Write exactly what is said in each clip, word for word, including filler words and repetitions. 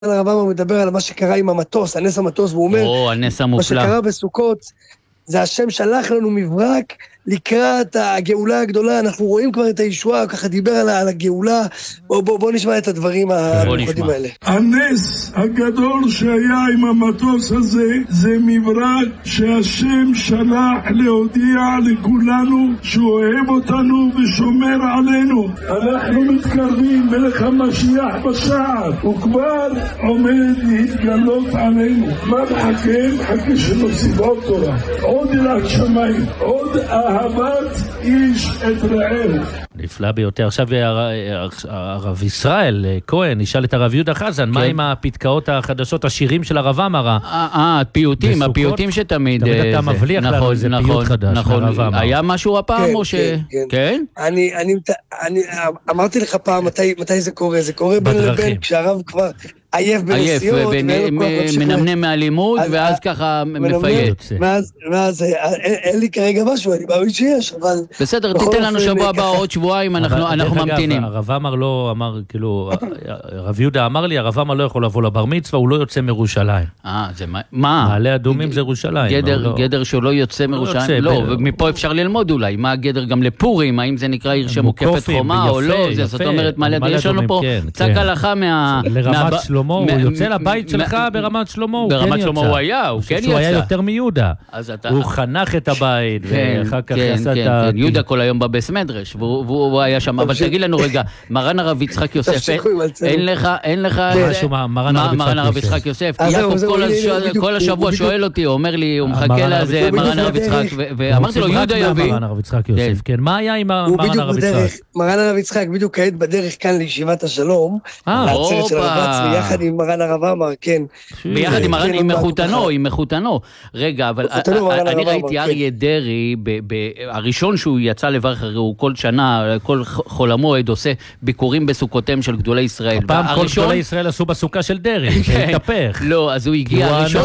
הרב עמאר מדבר על מה שקרה עם המטוס, הנס המטוס, והוא אומר, או, הנס המופלא. מה שקרה בסוכות, זה השם שלח לנו מברק לקראת הגאולה הגדולה, אנחנו רואים כבר את הישועה, ככה דיבר על, על הגאולה, בוא, בוא, בוא נשמע את הדברים המיוחדים האלה. הנס הגדול שהיה עם המטוס הזה, זה מברק שהשם שלח להודיע לכולנו שהוא אוהב אותנו ושומר עלינו. אנחנו מתקרבים, מלך המשיח בשער, הוא כבר עומד להתגלות עלינו. מה מחכה? מחכה שנוסיף עוד תורה, עוד יראת שמיים, עוד אהבת איש את רעהו. נפלא ביותר. עכשיו הרב ישראל כהן נשאל את הרב יהודה חזן, מה עם הפתקאות החדשות, השירים של הרב עמאר? אה, הפיוטים, הפיוטים שתמיד... תמיד אתה מבליח לנו איזה פיוט חדש לרב עמאר. היה משהו הפעם או ש... כן? אני אמרתי לך פעם, מתי זה קורה? זה קורה בין לבין, כשהרב כבר... עייף בנסיעות, מנמנם מהלימוד, ואז ככה מפייד. ואז אין לי כרגע משהו, אני מאמין שיש, אבל... בסדר, תיתן לנו שבוע הבא, עוד שבועיים, אנחנו ממתינים. הרב עמאר לא אמר, כאילו, הרב יהודה אמר לי, הרב עמאר לא יכול לבוא לבר מצווה, הוא לא יוצא מירושלים. אה, זה מה? מעלה אדומים זה ירושלים. גדר שהוא לא יוצא מירושלים? לא, ומפה אפשר ללמוד אולי, מה הגדר גם לפורים, האם זה נקרא עיר שמוקפת חומה או לא, זאת אומרת, יש לנו פה צק הלכה מה... הוא יוצא לבית שלך ברמת שלמה, הוא כן יצא. ברמת שלמה הוא היה, הוא כן יצא. הוא היה יותר מיהודה. הוא חנך את הבית, ואחר כך עשה את ה... יהודה כל היום בבס מדרש, והוא היה שם. אבל תגיד לנו רגע, מרן הרב יצחק יוסף, אין לך, אין לך... משהו מרן הרב יצחק יוסף. יעקב כל השבוע שואל אותי, הוא אומר לי, הוא מחכה לזה, מרן הרב יצחק, ואמרתי לו, יהודה יביא. מרן הרב יצחק יוסף, כן. מה היה עם מרן הרב יצחק? מרן הרב יצחק בדיוק כעת בדרך כאן לישיבת השלום, לעצרת של הרב יחד עם מרן הרב עמאר, כן. ביחד עם מרן, עם מחותנו, עם מחותנו. רגע, אבל אני ראיתי אריה דרעי, הראשון שהוא יצא לברך, הוא כל שנה, כל חול המועד עושה ביקורים בסוכותיהם של גדולי ישראל. הפעם כל גדולי ישראל עשו בסוכה של דרעי, זה התהפך. לא, אז הוא הגיע הראשון.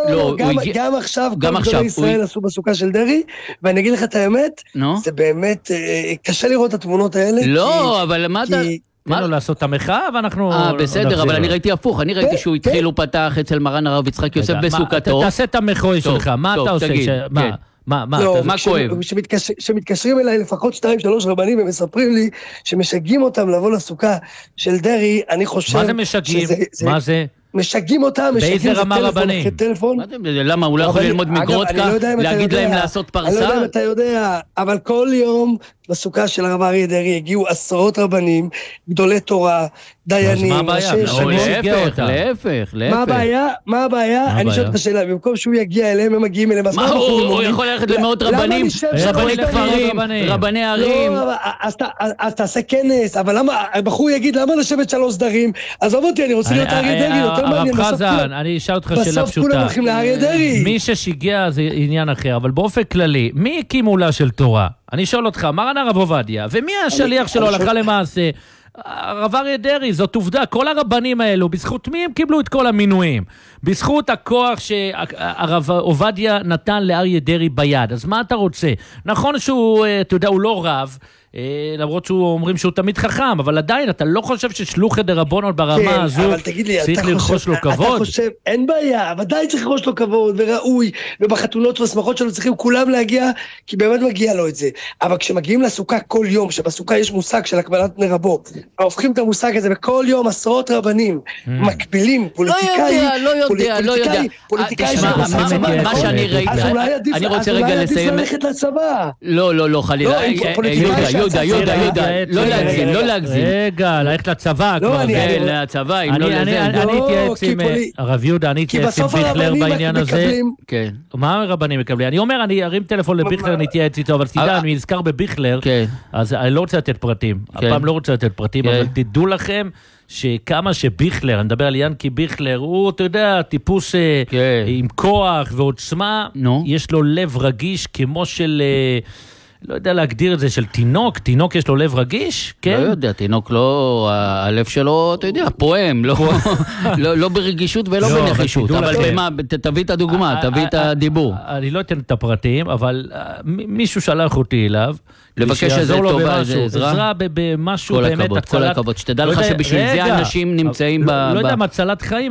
גם עכשיו כל גדולי ישראל עשו בסוכה של דרעי, ואני אגיד לך את האמת, זה באמת, קשה לראות את התמונות האלה. לא, אבל מה אתה... תנו לעשות את המחאה ואנחנו... אה, בסדר, אבל אני ראיתי הפוך, אני ראיתי שהוא התחיל ופתח אצל מרן הרב יצחק יוסף בסוכתו. תעשה את המחאה שלך, מה אתה עושה? מה? מה, מה, לא, מה כואב? שמתקשרים אליי לפחות שתיים, שלוש רבנים ומספרים לי שמשגעים אותם לבוא לסוכה של דרעי, אני חושב... מה זה משגעים? מה זה? משגעים אותם, באיזה רמה רבנים? למה, הוא לא יכול ללמוד מגרודקה, להגיד להם לעשות פרסה? אני לא יודע אם אתה יודע, אבל כל יום בסוכה של הרב אריה דרעי הגיעו עשרות רבנים, גדולי תורה, דיינים. אז מה הבעיה? להפך, להפך, להפך. מה הבעיה? מה הבעיה? אני שואל את השאלה, במקום שהוא יגיע אליהם, הם מגיעים אליהם. מה הוא יכול ללכת למאות רבנים, רבני כפרים, רבני ערים? לא, אז תעשה כנס, אבל למה, הבחור יגיד, למה לשבת שלוש סדרים? עזוב אותי, אני רוצה להיות אריה דרעי, יותר מעניין. הרב חזן, אני אשאל אותך שאלה בסוף כולם הולכים לאריה דרעי. מי ששיגע זה עניין אחר, אבל באופן כללי, מי הקים עולה של תורה? אני שואל אותך, מרן הרב עובדיה, ומי השליח שלו הלכה למעשה? הרב אריה דרעי, זאת עובדה, כל הרבנים האלו, בזכות מי הם קיבלו את כל המינויים? בזכות הכוח שהרב עובדיה נתן לאריה דרעי ביד. אז מה אתה רוצה? נכון שהוא, אתה יודע, הוא לא רב, למרות שהוא אומרים שהוא תמיד חכם, אבל עדיין אתה לא חושב ששלוחי דרבנן ברמה הזו צריך לרחוש לו כבוד? אתה חושב, אין בעיה, ודאי צריך לרחוש לו כבוד וראוי, ובחתונות והשמחות שלו צריכים כולם להגיע, כי באמת מגיע לו את זה. אבל כשמגיעים לסוכה כל יום, שבסוכה יש מושג של הקבלת נרבו, הופכים את המושג הזה, וכל יום עשרות רבנים מקבילים, פוליטיקאי, לא יודע, לא יודע, פוליטיקאי, מה שאני ראיתי, אני רוצה רגע לסיים. לא, לא, לא, חלילה. יהודה, יהודה, יהודה, לא להגזים, לא להגזים. רגע, ללכת לצבא כבר. כן, לצבא, אם לא לזה. אני אתייעץ עם הרב יהודה, אני אתייעץ עם ביכלר בעניין הזה. מה הרבנים מקבלים? אני אומר, אני ארים טלפון לביכלר, אני אתייעץ איתו, אבל תדע, אני נזכר בביכלר, אז אני לא רוצה לתת פרטים. הפעם לא רוצה לתת פרטים, אבל תדעו לכם שכמה שביכלר, אני מדבר על ינקי ביכלר, הוא, אתה יודע, טיפוס עם כוח ועוצמה, יש לו לב רגיש כמו של... לא יודע להגדיר את זה, של תינוק, תינוק יש לו לב רגיש, כן? לא יודע, תינוק לא, הלב שלו, אתה יודע, פועם, לא ברגישות ולא בנחישות, אבל במה, תביא את הדוגמה, תביא את הדיבור. אני לא אתן את הפרטים, אבל מישהו שלח אותי אליו, לבקש איזה טובה, איזה עזרה. עזרה במשהו כל באמת, הכבוד, כל הכבוד, שתדע לך שבשביל זה אנשים נמצאים ב... לא יודע, מצלת חיים,